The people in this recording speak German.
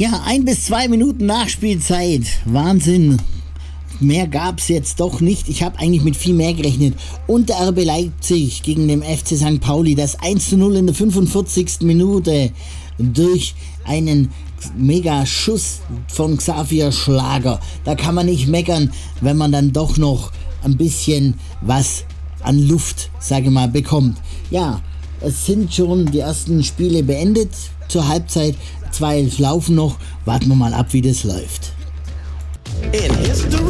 Ja, 1 bis 2 Minuten Nachspielzeit. Wahnsinn. Mehr gab's jetzt doch nicht. Ich habe eigentlich mit viel mehr gerechnet. Und der RB Leipzig gegen den FC St. Pauli. Das 1:0 in der 45. Minute durch einen Mega-Schuss von Xavier Schlager. Da kann man nicht meckern, wenn man dann doch noch ein bisschen was an Luft, sage ich mal, bekommt. Ja, es sind schon die ersten Spiele beendet zur Halbzeit. 2 laufen noch. Warten wir mal ab, wie das läuft. In history.